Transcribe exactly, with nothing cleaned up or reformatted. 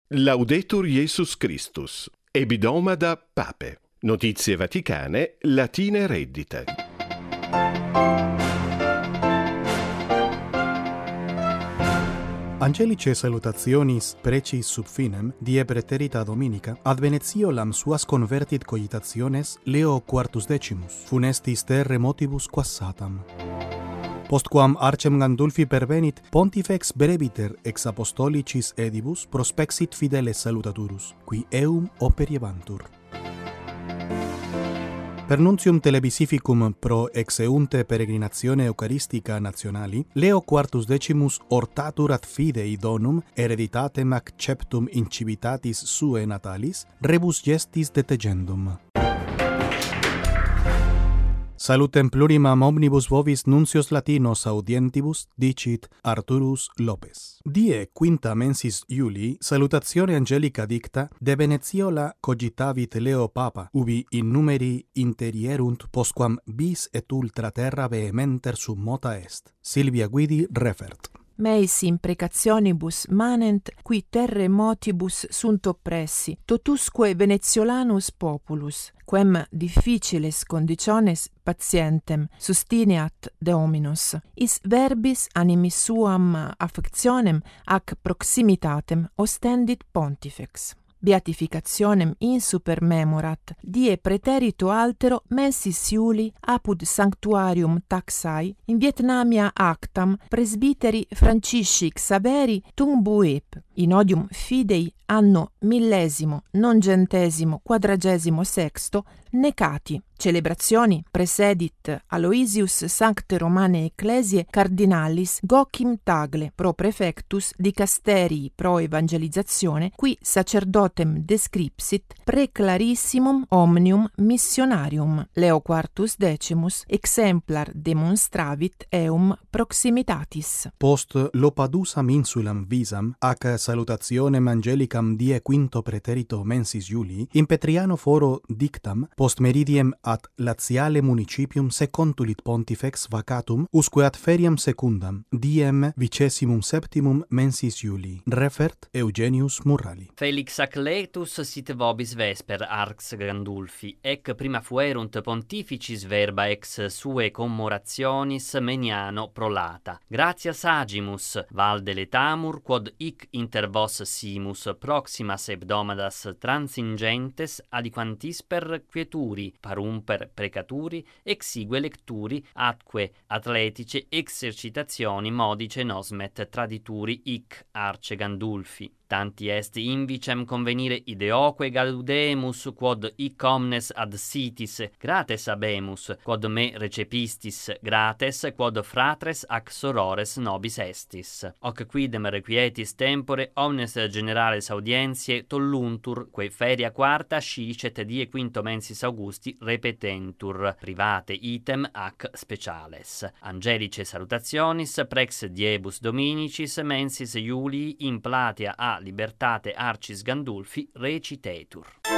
Laudetur Jesus Christus. Ebidomada Pape. Notizie Vaticane, latine reddite. Angelice salutationis precis sub finem, die preterita dominica, ad Venetiolam suas convertit cogitationes Leo quartus decimus, funestis terremotibus quassatam. Postquam Arcem Gandulfi pervenit, pontifex breviter ex apostolicis edibus prospexit fideles salutaturus, qui eum operiebantur. Per nuntium televisificum pro exeunte peregrinatione eucharistica nationali, Leo quartus decimus ortatur ad fidei donum hereditatem acceptum incivitatis sue natalis, rebus gestis detegendum. Salutem plurimam omnibus vovis nuncios latinos audientibus, dicit Arturus Lopez. Die quinta mensis Iulii, salutatione angelica dicta, de Venetiola cogitavit Leo Papa, ubi in numeri interierunt postquam bis et ultra terra vehementer summota est. Silvia Guidi refert. Meis imprecationibus manent, qui terremotibus sunt oppressi, totusque Venetiolanus populus, quem difficiles conditiones patientem sustineat Dominus, is verbis animis suam affectionem ac proximitatem ostendit pontifex. Beatificationem insupermemorat, die preterito altero mensis Iulii apud sanctuarium taxae in Vietnamia actam presbiteri Francisci Xaveri tumbuep, in odium fidei anno millesimo nongentesimo quadragesimo sexto necati. Celebrazioni presedit Aloysius Sancte Romane Ecclesiae Cardinalis Gocim Tagle pro prefectus dicasterii pro evangelizzazione, qui sacerdotem descripsit preclarissimum omnium missionarium. Leo quartus decimus exemplar demonstravit eum proximitatis. Post Lopadusam insulam visam, ac salutationem angelicam die quinto preterito mensis Iulii, in Petriano foro dictam, post meridiem ad Latiale municipium secontulit pontifex vacatum, usque ad feriam secundam, diem vicesimum septimum mensis Iulii. Refert Eugenius Murrali. Felix ac letus sit vobis vesper arx Gandulfi, ec prima fuerunt pontificis verba ex sue commorationis meniano prolata. Gratias agimus, valde letamur, quod hic inter vos simus proximas hebdomadas transingentes aliquantisper quieturi, parum per precaturi, exigue lecturi, atque atletice exercitazioni modice nosmet tradituri hic arce Gandulfi. Tanti est invicem convenire ideoque gaudemus, quod hic omnes ad sitis grates habemus, quod me recepistis grates, quod fratres ac sorores nobis estis. Hoc quidem requietis tempore omnes generales audientiae tolluntur, quae feria quarta scicet die quinto mensis Augusti repetentur, private item ac speciales. Angelice salutationis prex diebus dominicis mensis Iulii in platea a libertate arcis Gandulfi recitetur.